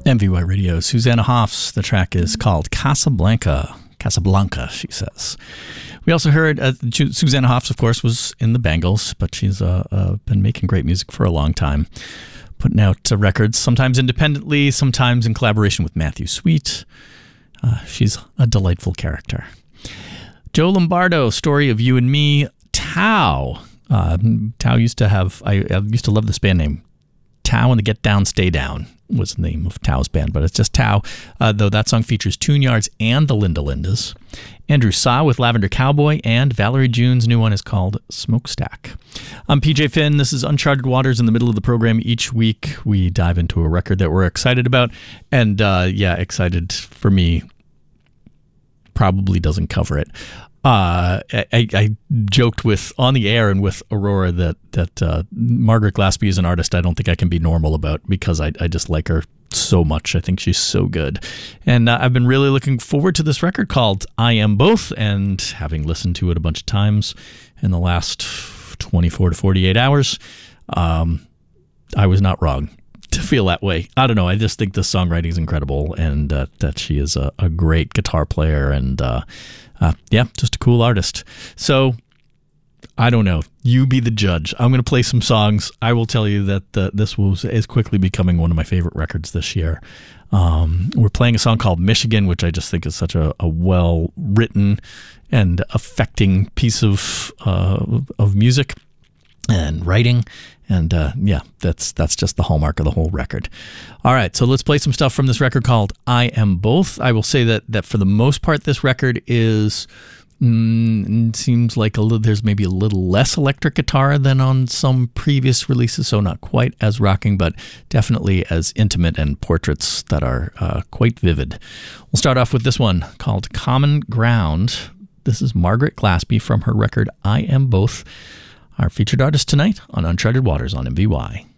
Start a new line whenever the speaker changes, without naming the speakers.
MVY Radio, Susanna Hoffs. The track is called Casablanca, she says. We also heard Susanna Hoffs, of course, was in the Bangles, but she's been making great music for a long time, putting out records, sometimes independently, sometimes in collaboration with Matthew Sweet. She's a delightful character. Joe Lombardo, Story of You and Me. Tao. Tao used to have, I used to love this band name. Tao and the Get Down, Stay Down was the name of Tao's band, but it's just Tao, though that song features Tune Yards and the Linda Lindas. Andrew Sa with Lavender Cowboy, and Valerie June's new one is called Smokestack. I'm PJ Finn. This is Uncharted Waters. In the middle of the program each week, we dive into a record that we're excited about, and excited for me probably doesn't cover it. I joked with on the air and with Aurora that Margaret Glaspie is an artist I don't think I can be normal about, because I just like her so much. I think she's so good. And I've been really looking forward to this record called I Am Both, and having listened to it a bunch of times in the last 24 to 48 hours, I was not wrong to feel that way. I don't know. I just think the songwriting is incredible, and that she is a great guitar player, and just a cool artist. So, I don't know. You be the judge. I'm going to play some songs. I will tell you that this is quickly becoming one of my favorite records this year. We're playing a song called Michigan, which I just think is such a well-written and affecting piece of music and writing. And that's just the hallmark of the whole record. All right, so let's play some stuff from this record called I Am Both. I will say that for the most part, this record is seems like there's maybe a little less electric guitar than on some previous releases, so not quite as rocking, but definitely as intimate, and portraits that are quite vivid. We'll start off with this one called Common Ground. This is Margaret Glaspie from her record I Am Both, our featured artist tonight on Uncharted Waters on MVY.